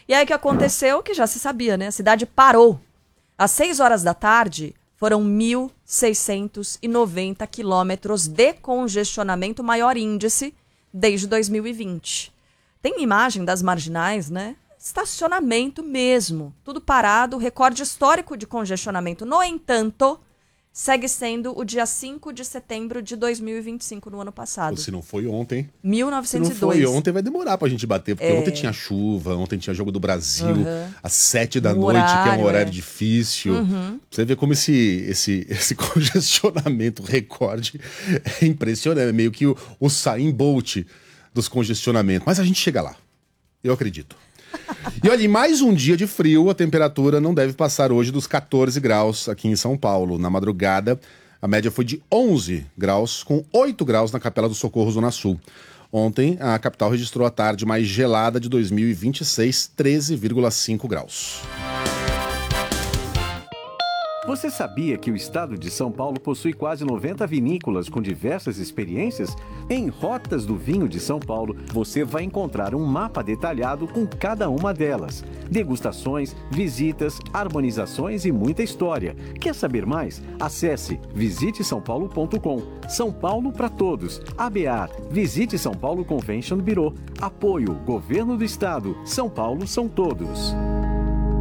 E aí o que aconteceu, que já se sabia, né? A cidade parou. Às 6 horas da tarde, foram 1.690 quilômetros de congestionamento, maior índice desde 2020. Tem imagem das marginais, né? Estacionamento mesmo, tudo parado, recorde histórico de congestionamento. No entanto, segue sendo o dia 5 de setembro de 2025, no ano passado. Se não foi ontem. 1902. Se não foi ontem, vai demorar pra gente bater, porque ontem tinha chuva, ontem tinha Jogo do Brasil, às 7 da noite, que é um horário difícil. Você vê como esse congestionamento recorde é impressionante, é meio que o Usain Bolt dos congestionamentos. Mas a gente chega lá, eu acredito. E olha, em mais um dia de frio, a temperatura não deve passar hoje dos 14 graus aqui em São Paulo. Na madrugada, a média foi de 11 graus, com 8 graus na Capela do Socorro, Zona Sul. Ontem, a capital registrou a tarde mais gelada de 2026, 13,5 graus. Você sabia que o estado de São Paulo possui quase 90 vinícolas com diversas experiências? Em Rotas do Vinho de São Paulo, você vai encontrar um mapa detalhado com cada uma delas. Degustações, visitas, harmonizações e muita história. Quer saber mais? Acesse visitesaopaulo.com. São Paulo para todos. ABAR, Visite São Paulo Convention Bureau. Apoio, Governo do Estado. São Paulo são todos.